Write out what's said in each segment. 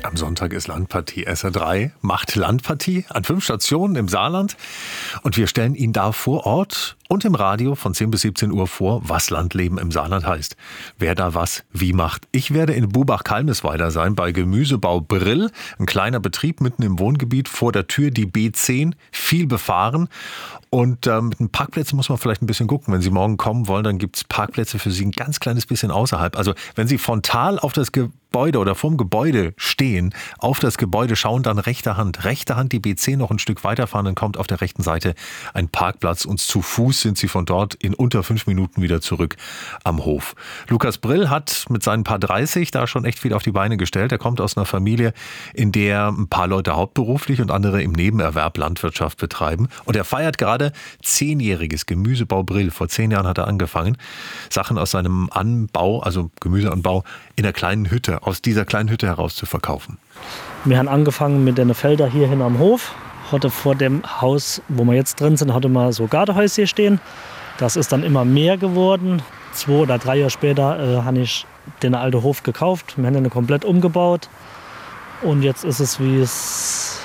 Am Sonntag ist Landpartie. SR3 macht Landpartie an 5 Stationen im Saarland. Und wir stellen Ihnen da vor Ort und im Radio von 10 bis 17 Uhr vor, was Landleben im Saarland heißt. Wer da was wie macht. Ich werde in Bubach-Kalmisweiler sein, bei Gemüsebau Brill. Ein kleiner Betrieb mitten im Wohngebiet. Vor der Tür die B10, viel befahren. Und mit den Parkplätzen muss man vielleicht ein bisschen gucken. Wenn Sie morgen kommen wollen, dann gibt es Parkplätze für Sie ein ganz kleines bisschen außerhalb. Also wenn Sie frontal auf das Gebäude oder vorm Gebäude stehen, auf das Gebäude schauen, dann rechte Hand die B10 noch ein Stück weiterfahren, dann kommt auf der rechten Seite ein Parkplatz und zu Fuß sind Sie von dort in unter 5 Minuten wieder zurück am Hof. Lukas Brill hat mit seinen paar 30 da schon echt viel auf die Beine gestellt. Er kommt aus einer Familie, in der ein paar Leute hauptberuflich und andere im Nebenerwerb Landwirtschaft betreiben. Und er feiert gerade 10-jähriges Gemüsebau Brill. Vor 10 Jahren hat er angefangen, Sachen aus seinem Anbau, also Gemüseanbau, in einer kleinen Hütte, aus dieser kleinen Hütte heraus zu verkaufen. Wir haben angefangen mit den Feldern hier hin am Hof. Hatte vor dem Haus, wo wir jetzt drin sind, hatte mal so Gartenhäuschen stehen. Das ist dann immer mehr geworden. 2 oder 3 Jahre später habe ich den alten Hof gekauft. Wir haben den komplett umgebaut. Und jetzt ist es, wie es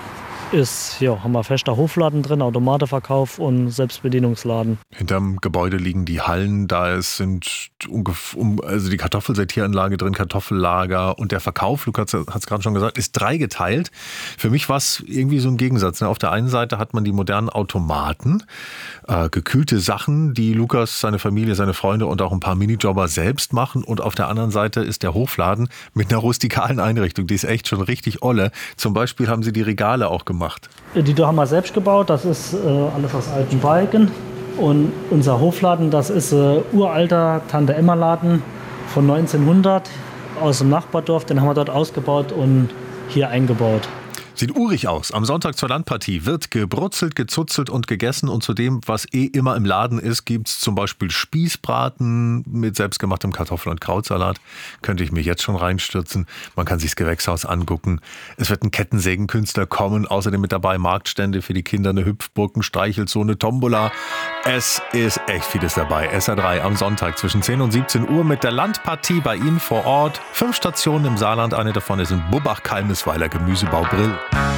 ist. Ja, haben wir fester Hofladen drin, Automatenverkauf und Selbstbedienungsladen. Hinterm Gebäude liegen die Hallen, da sind also die Kartoffelsortieranlage drin, Kartoffellager und der Verkauf, Lukas hat es gerade schon gesagt, ist dreigeteilt. Für mich war es irgendwie so ein Gegensatz. Auf der einen Seite hat man die modernen Automaten, gekühlte Sachen, die Lukas, seine Familie, seine Freunde und auch ein paar Minijobber selbst machen, und auf der anderen Seite ist der Hofladen mit einer rustikalen Einrichtung, die ist echt schon richtig olle. Zum Beispiel haben sie die Regale auch gemacht. Die haben wir selbst gebaut, das ist alles aus alten Balken. Und unser Hofladen, das ist uralter Tante-Emma-Laden von 1900 aus dem Nachbardorf. Den haben wir dort ausgebaut und hier eingebaut. Sieht urig aus. Am Sonntag zur Landpartie wird gebrutzelt, gezuzelt und gegessen. Und zu dem, was immer im Laden ist, gibt es zum Beispiel Spießbraten mit selbstgemachtem Kartoffel- und Krautsalat. Könnte ich mir jetzt schon reinstürzen. Man kann sich das Gewächshaus angucken. Es wird ein Kettensägenkünstler kommen. Außerdem mit dabei Marktstände für die Kinder, eine Hüpfburg, ein Streichelzoo, eine Tombola. Es ist echt vieles dabei. SR3 am Sonntag zwischen 10 und 17 Uhr mit der Landpartie bei Ihnen vor Ort. 5 Stationen im Saarland. Eine davon ist in Bubach-Kalmisweiler Gemüsebau Brill.